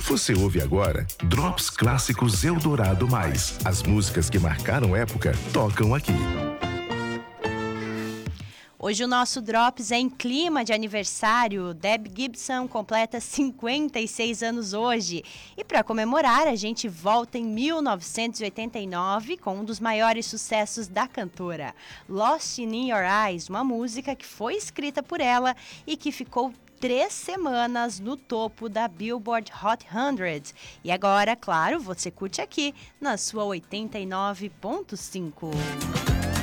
Você ouve agora Drops Clássicos Eldorado Mais. As músicas que marcaram época tocam aqui. Hoje o nosso Drops é em clima de aniversário. Deb Gibson completa 56 anos hoje. E para comemorar, a gente volta em 1989 com um dos maiores sucessos da cantora, Lost in Your Eyes, uma música que foi escrita por ela e que ficou 3 semanas no topo da Billboard Hot 100. E agora, claro, você curte aqui na sua 89.5.